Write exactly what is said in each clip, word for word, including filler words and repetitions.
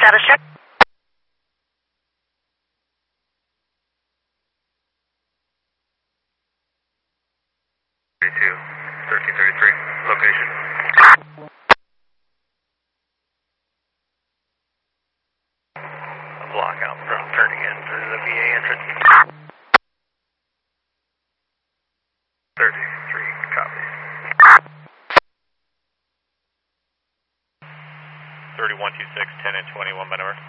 status check. thirty-two, thirteen thirty-three, location. A block out from turning into the V A entrance. thirty-three, copy. thirty-one two six, ten and twenty-one, my number.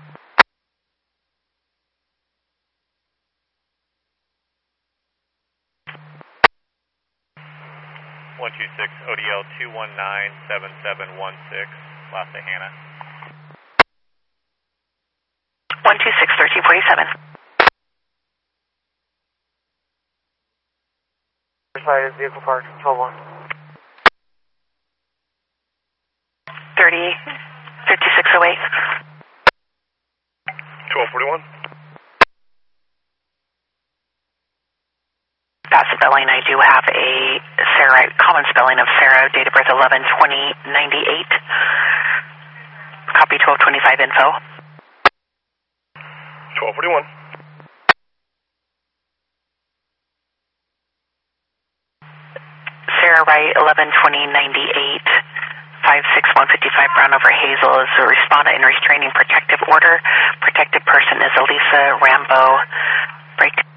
one two six, O D L two one nine seven seven one six, Lhasa Hannah. one two six, thirteen forty-seven. Side is vehicle park, twelve one. thirty, fifty-six oh eight. twelve forty-one. That spelling, I do have a Sarah, common spelling of Sarah, date of birth eleven twenty ninety-eight. Copy twelve twenty-five info. twelve forty-one. Sarah Wright, eleven twenty ninety-eight, five six one five five Brown over Hazel is a respondent in restraining protective order. Protected person is Elisa Rambo. Break.